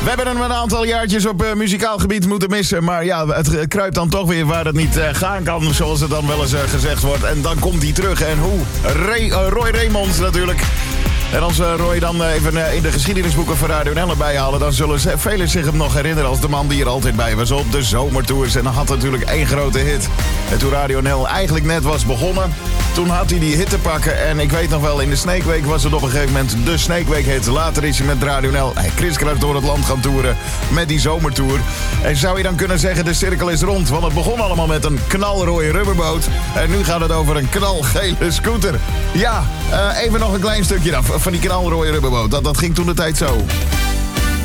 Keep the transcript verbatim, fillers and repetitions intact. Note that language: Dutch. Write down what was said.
We hebben hem een aantal jaartjes op uh, muzikaal gebied moeten missen. Maar ja, het kruipt dan toch weer waar het niet uh, gaan kan, zoals het dan wel eens uh, gezegd wordt. En dan komt hij terug. En hoe? Ray, uh, Roy Raymonds natuurlijk. En als uh, Roy dan uh, even uh, in de geschiedenisboeken van Radio N L erbij halen... dan zullen ze, velen zich hem nog herinneren als de man die er altijd bij was op de zomertours. En dan had natuurlijk één grote hit. En toen Radio N L eigenlijk net was begonnen... toen had hij die hit te pakken. En ik weet nog wel, in de Snake Week was het op een gegeven moment de Snake Week hit. Later is hij met Radio N L hey, kriskras door het land gaan toeren met die zomertour. En zou je dan kunnen zeggen, de cirkel is rond. Want het begon allemaal met een knalrooie rubberboot. En nu gaat het over een knalgele scooter. Ja, uh, even nog een klein stukje dan van die knalrooie rubberboot. Dat, dat ging toen de tijd zo.